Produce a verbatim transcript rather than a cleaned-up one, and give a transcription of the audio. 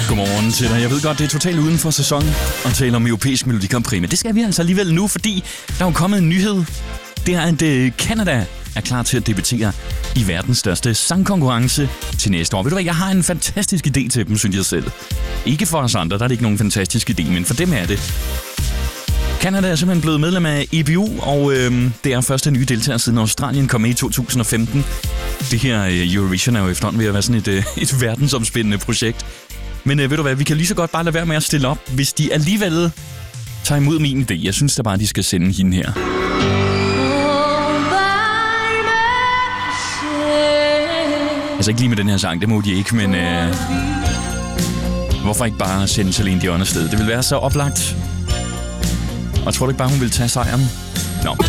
Godmorgen til dig. Jeg ved godt, det er totalt uden for sæson at tale om europæisk Melodi Grand Prix, men det skal vi altså alligevel nu, fordi der er jo kommet en nyhed. Det er, at uh, Canada er klar til at debutere i verdens største sangkonkurrence til næste år. Ved du hvad, jeg har en fantastisk idé til dem, synes jeg selv. Ikke for os andre, der er det ikke nogen fantastisk idé, men for dem er det. Canada er simpelthen blevet medlem af E B U, og øh, det er første nye deltager siden Australien kom med i to tusind og femten. Det her øh, Eurovision er jo efterhånden ved at være sådan et, øh, et verdensomspændende projekt. Men øh, ved du hvad, vi kan lige så godt bare lade være med at stille op, hvis de alligevel tager imod min idé. Jeg synes da bare, de skal sende hende her. Altså ikke lige med den her sang, det må de ikke, men øh, hvorfor ikke bare sende Celine Dion afsted? Det vil være så oplagt. Og tror du ikke bare, hun vil tage sejren?